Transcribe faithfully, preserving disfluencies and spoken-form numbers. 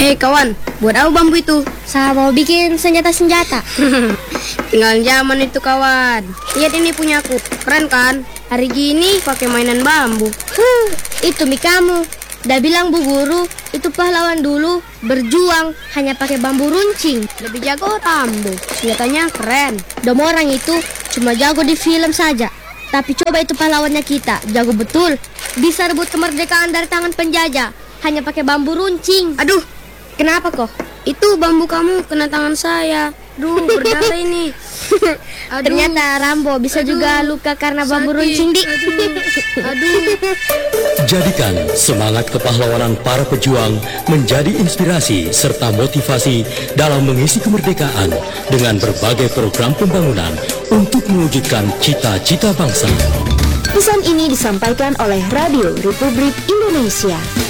Hei kawan, buat apa bambu itu? Saya mau bikin senjata-senjata. Tinggal zaman itu kawan. Lihat ini punya aku, keren kan? Hari gini pakai mainan bambu. Huh, itu mi kamu. Udah bilang bu guru, itu pahlawan dulu berjuang hanya pakai bambu runcing. Lebih jago Rambo, senjatanya keren. Dom orang itu cuma jago di film saja. Tapi coba itu pahlawannya kita, jago betul. Bisa rebut kemerdekaan dari tangan penjajah hanya pakai bambu runcing. Aduh, Kenapa kok? itu bambu kamu kena tangan saya. Duh, berdarah ini. Aduh. Ternyata Rambo bisa Aduh. juga luka karena bambu Sakit. runcing di. Aduh. Aduh. Jadikan semangat kepahlawanan para pejuang menjadi inspirasi serta motivasi dalam mengisi kemerdekaan dengan berbagai program pembangunan untuk mewujudkan cita-cita bangsa. Pesan ini disampaikan oleh Radio Republik Indonesia.